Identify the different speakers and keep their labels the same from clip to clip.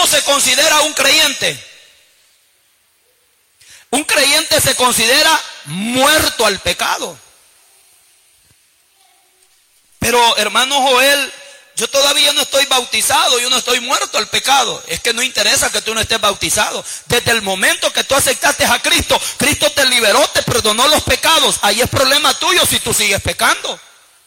Speaker 1: se considera un creyente? Un creyente se considera muerto al pecado. Pero hermano Joel, yo todavía no estoy bautizado, yo no estoy muerto al pecado. Es que no interesa que tú no estés bautizado. Desde el momento que tú aceptaste a Cristo, Cristo te liberó, te perdonó los pecados. Ahí es problema tuyo si tú sigues pecando.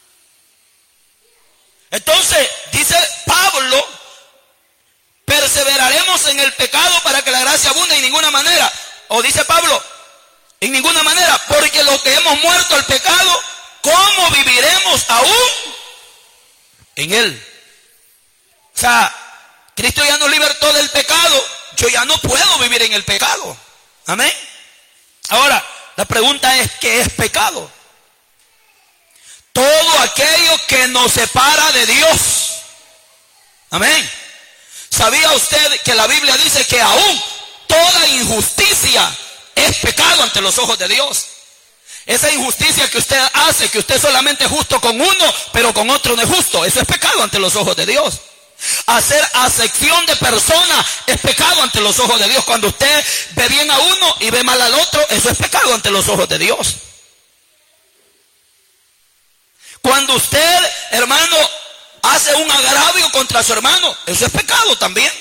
Speaker 1: Entonces, dice Pablo, perseveraremos en el pecado para que la gracia abunde en ninguna manera. O dice Pablo, en ninguna manera, porque los que hemos muerto al pecado, ¿cómo viviremos aún en él? O sea, Cristo ya nos libertó del pecado, yo ya no puedo vivir en el pecado. Amén. Ahora, la pregunta es, ¿qué es pecado? Todo aquello que nos separa de Dios. Amén. ¿Sabía usted que la Biblia dice que aún toda injusticia es pecado ante los ojos de Dios? Esa injusticia que usted hace, que usted solamente es justo con uno, pero con otro no es justo, eso es pecado ante los ojos de Dios. Hacer acepción de persona es pecado ante los ojos de Dios. Cuando usted ve bien a uno y ve mal al otro, eso es pecado ante los ojos de Dios. Cuando usted, hermano, hace un agravio contra su hermano, eso es pecado también.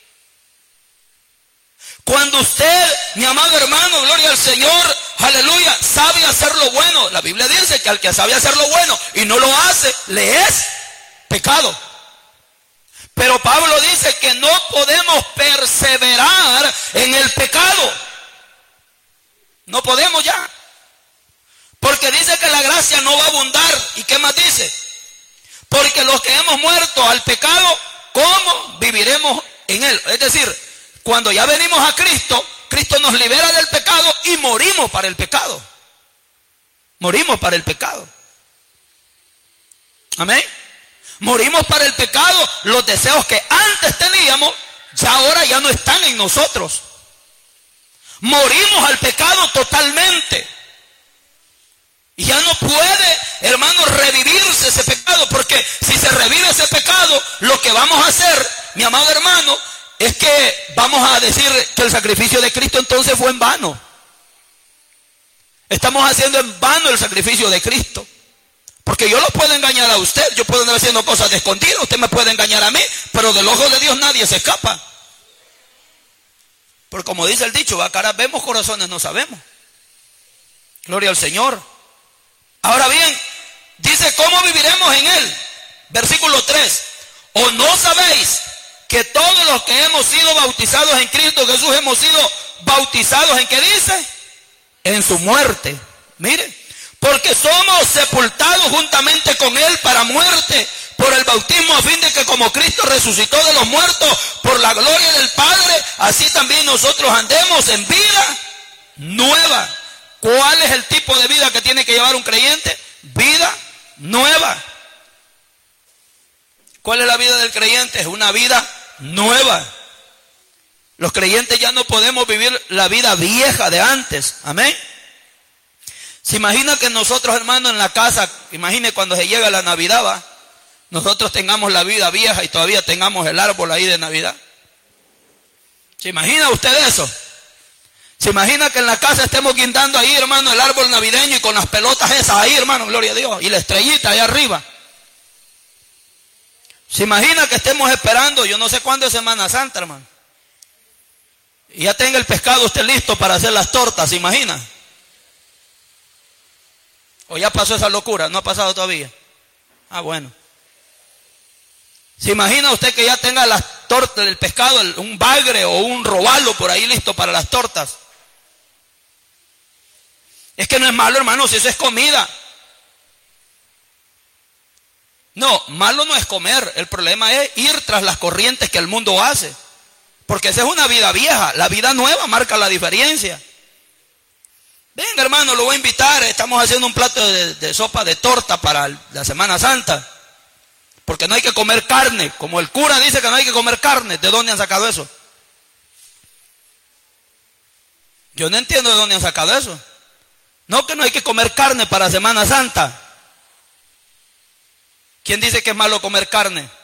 Speaker 1: Cuando usted, mi amado hermano, gloria al Señor, aleluya, sabe hacer lo bueno, la Biblia dice que al que sabe hacer lo bueno y no lo hace, le es pecado. Pero Pablo dice que no podemos perseverar en el pecado. No podemos ya. Porque dice que la gracia no va a abundar. ¿Y qué más dice? Porque los que hemos muerto al pecado, ¿cómo viviremos en él? Es decir, cuando ya venimos a Cristo, Cristo nos libera del pecado y morimos para el pecado. Morimos para el pecado. Amén. Morimos para el pecado. Los deseos que antes teníamos, ya ahora ya no están en nosotros. Morimos al pecado totalmente. Y ya no puede, hermano, revivirse ese pecado. Porque si se revive ese pecado, lo que vamos a hacer, mi amado hermano, es que vamos a decir que el sacrificio de Cristo entonces fue en vano. Estamos haciendo en vano el sacrificio de Cristo. Porque yo lo puedo engañar a usted, yo puedo andar haciendo cosas de escondidas, usted me puede engañar a mí, pero del ojo de Dios nadie se escapa. Porque como dice el dicho, a caras vemos, corazones no sabemos. Gloria al Señor. Ahora bien, dice, ¿cómo viviremos en él? Versículo 3. ¿O no sabéis que todos los que hemos sido bautizados en Cristo Jesús hemos sido bautizados en qué dice? En su muerte. Mire. Porque somos sepultados juntamente con él para muerte por el bautismo, a fin de que como Cristo resucitó de los muertos por la gloria del Padre, así también nosotros andemos en vida nueva. ¿Cuál es el tipo de vida que tiene que llevar un creyente? Vida nueva. ¿Cuál es la vida del creyente? Es una vida nueva. Los creyentes ya no podemos vivir la vida vieja de antes. Amén. ¿Se imagina que nosotros, hermanos, en la casa, imagine cuando se llega la Navidad, ¿va? Nosotros tengamos la vida vieja y todavía tengamos el árbol ahí de Navidad? ¿Se imagina usted eso? ¿Se imagina que en la casa estemos guindando ahí, hermano, el árbol navideño y con las pelotas esas ahí, hermano, gloria a Dios, y la estrellita ahí arriba? ¿Se imagina que estemos esperando, yo no sé cuándo es Semana Santa, hermano, y ya tenga el pescado usted listo para hacer las tortas? ¿Se imagina? ¿O ya pasó esa locura? ¿No ha pasado todavía? Ah, bueno. ¿Se imagina usted que ya tenga las tortas, el pescado, un bagre o un robalo por ahí listo para las tortas? Es que no es malo, hermano, si eso es comida. No, malo no es comer. El problema es ir tras las corrientes que el mundo hace. Porque esa es una vida vieja. La vida nueva marca la diferencia. Venga, hermano, lo voy a invitar. Estamos haciendo un plato de sopa de torta para la Semana Santa. Porque no hay que comer carne. Como el cura dice que no hay que comer carne. ¿De dónde han sacado eso? Yo no entiendo de dónde han sacado eso. No, que no hay que comer carne para Semana Santa. ¿Quién dice que es malo comer carne?